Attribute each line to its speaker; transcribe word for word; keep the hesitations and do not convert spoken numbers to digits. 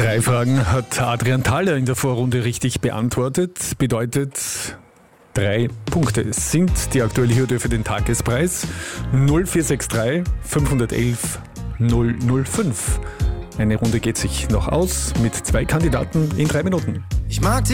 Speaker 1: Drei Fragen hat Adrian Thaler in der Vorrunde richtig beantwortet. Bedeutet, drei Punkte sind die aktuelle Hürde für den Tagespreis. null vier sechs drei fünf eins eins null null fünf. Eine Runde geht sich noch aus mit zwei Kandidaten in drei Minuten.
Speaker 2: Ich mag die